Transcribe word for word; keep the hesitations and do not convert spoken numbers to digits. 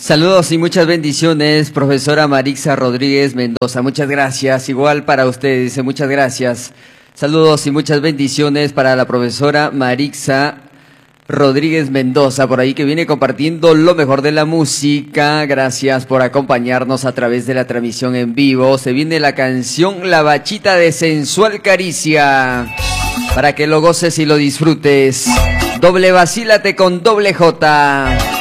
Saludos y muchas bendiciones, profesora Marixa Rodríguez Mendoza. Muchas gracias. Igual para usted, dice, muchas gracias. Saludos y muchas bendiciones para la profesora Marixa Rodríguez Mendoza, por ahí que viene compartiendo lo mejor de la música. Gracias por acompañarnos a través de la transmisión en vivo. Se viene la canción La Bachita de Sensual Caricia, para que lo goces y lo disfrutes. Doble vacílate con doble J.